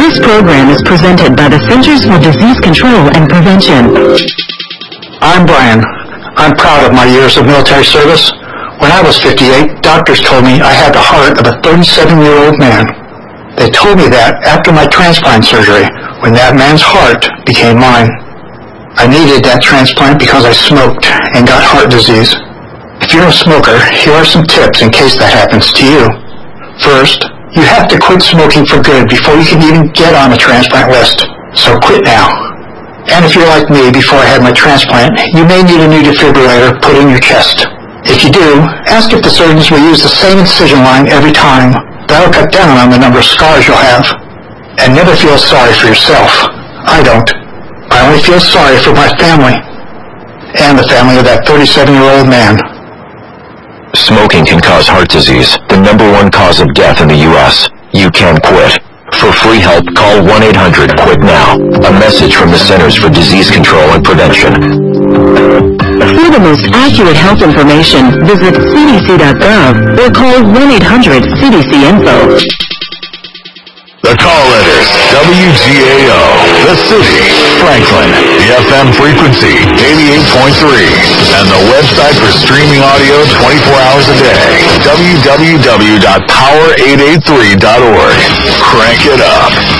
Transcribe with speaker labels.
Speaker 1: This program is presented by the Centers for Disease Control and Prevention.
Speaker 2: I'm Brian. I'm proud of my years of military service. When I was 58, doctors told me I had the heart of a 37-year-old man. They told me that after my transplant surgery, when that man's heart became mine. I needed that transplant because I smoked and got heart disease. If you're a smoker, here are some tips in case that happens to you. First, you have to quit smoking for good before you can even get on the transplant list. So quit now. And if you're like me, before I had my transplant, you may need a new defibrillator put in your chest. If you do, ask if the surgeons will use the same incision line every time. That'll cut down on the number of scars you'll have. And never feel sorry for yourself. I don't. I only feel sorry for my family. And the family of that 37-year-old man.
Speaker 3: Smoking can cause heart disease, the #1 cause of death in the U.S. You can quit. For free help, call 1-800-QUIT-NOW. A message from the Centers for Disease Control and Prevention.
Speaker 1: For the most accurate health information, visit cdc.gov or call 1-800-CDC-INFO.
Speaker 4: The call letters, WGAO, The City, Franklin, the FM frequency, 88.3, and the website for streaming audio 24 hours a day, www.power883.org. Crank it up.